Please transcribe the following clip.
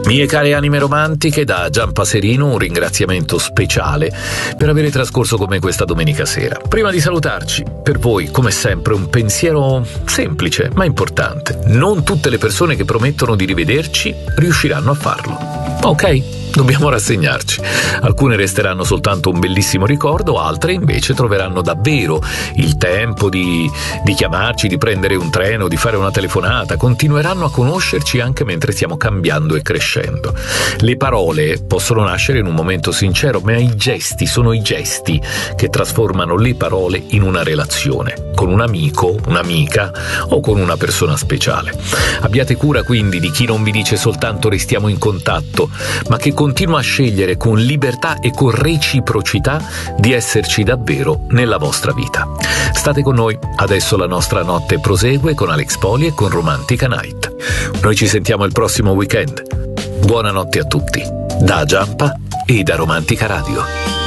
Mie care anime romantiche, da Gian Paserino un ringraziamento speciale per avere trascorso con me questa domenica sera. Prima di salutarci, per voi, come sempre, un pensiero semplice ma importante. Non tutte le persone che promettono di rivederci riusciranno a farlo. Ok? Dobbiamo rassegnarci. Alcune resteranno soltanto un bellissimo ricordo, altre invece troveranno davvero il tempo di chiamarci, di prendere un treno, di fare una telefonata, continueranno a conoscerci anche mentre stiamo cambiando e crescendo. Le parole possono nascere in un momento sincero, ma i gesti sono i gesti che trasformano le parole in una relazione, con un amico, un'amica o con una persona speciale. Abbiate cura quindi di chi non vi dice soltanto restiamo in contatto, ma che continua a scegliere con libertà e con reciprocità di esserci davvero nella vostra vita. State con noi, adesso la nostra notte prosegue con Alex Poli e con Romantica Night. Noi ci sentiamo il prossimo weekend. Buonanotte a tutti, da Giampa e da Romantica Radio.